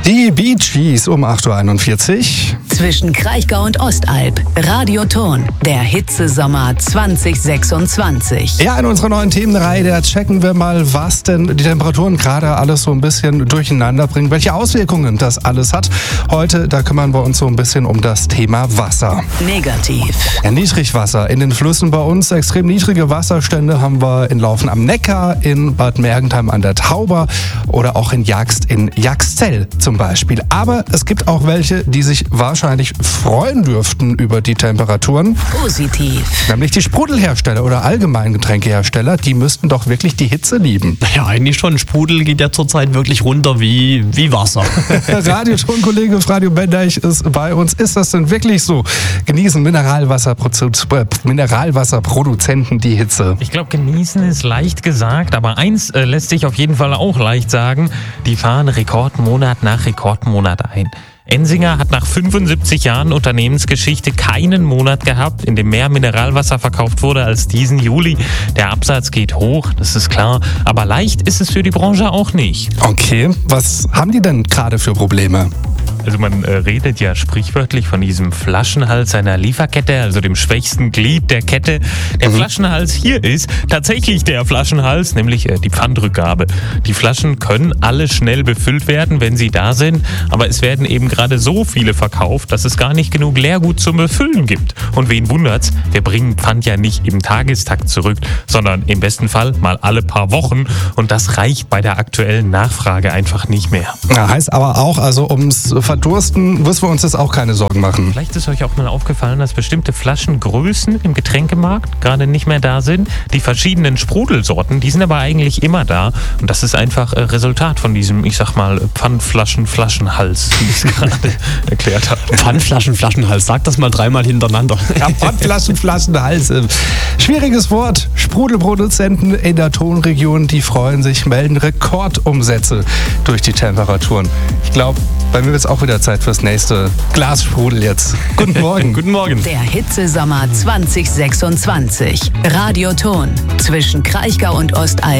Die Bee Gees um 8.41 Uhr. Zwischen Kraichgau und Ostalb. Radioton. Der Hitzesommer 2026. Ja, in unserer neuen Themenreihe, da checken wir mal, was denn die Temperaturen gerade alles so ein bisschen durcheinander bringen, welche Auswirkungen das alles hat. Heute, da kümmern wir uns so ein bisschen um das Thema Wasser. Negativ. Ja, Niedrigwasser in den Flüssen bei uns. Extrem niedrige Wasserstände haben wir in Laufen am Neckar, in Bad Mergentheim an der Tauber oder auch in Jagst in Jagstzell zum Beispiel. Aber es gibt auch welche, die sich wahrscheinlich freuen dürften über die Temperaturen. Positiv. Nämlich die Sprudelhersteller oder allgemein Getränkehersteller, die müssten doch wirklich die Hitze lieben. Ja, eigentlich schon. Sprudel geht ja zurzeit wirklich runter wie Wasser. Radiotonkollege Radio Bendeich ist bei uns. Ist das denn wirklich so? Genießen Mineralwasserproduzenten die Hitze? Ich glaube, genießen ist leicht gesagt, aber eins lässt sich auf jeden Fall auch leicht sagen. Die fahren Rekordmonat nach Rekordmonat ein. Ensinger hat nach 75 Jahren Unternehmensgeschichte keinen Monat gehabt, in dem mehr Mineralwasser verkauft wurde als diesen Juli. Der Absatz geht hoch, das ist klar, aber leicht ist es für die Branche auch nicht. Okay, was haben die denn gerade für Probleme? Also man redet ja sprichwörtlich von diesem Flaschenhals einer Lieferkette, also dem schwächsten Glied der Kette. Der Flaschenhals hier ist tatsächlich der Flaschenhals, nämlich die Pfandrückgabe. Die Flaschen können alle schnell befüllt werden, wenn sie da sind, aber es werden eben gerade so viele verkauft, dass es gar nicht genug Leergut zum Befüllen gibt. Und wen wundert's, wir bringen Pfand ja nicht im Tagestakt zurück, sondern im besten Fall mal alle paar Wochen und das reicht bei der aktuellen Nachfrage einfach nicht mehr. Ja, heißt aber auch, also ums Verdursten müssen wir uns jetzt auch keine Sorgen machen. Vielleicht ist euch auch mal aufgefallen, dass bestimmte Flaschengrößen im Getränkemarkt gerade nicht mehr da sind. Die verschiedenen Sprudelsorten, die sind aber eigentlich immer da. Und das ist einfach Resultat von diesem, ich sag mal, Pfandflaschen-Flaschenhals, wie ich es gerade erklärt habe. Pfandflaschen-Flaschenhals, sag das mal dreimal hintereinander. Ja, Pfandflaschen-Flaschenhals. Schwieriges Wort. Sprudelproduzenten in der Tonregion, die freuen sich, melden Rekordumsätze durch die Temperaturen. Ich glaube, bei mir wird es auch wieder Zeit fürs nächste Glas Sprudel jetzt. Guten Morgen. Guten Morgen. Der Hitzesommer 2026. Radioton. Zwischen Kraichgau und Ostalb.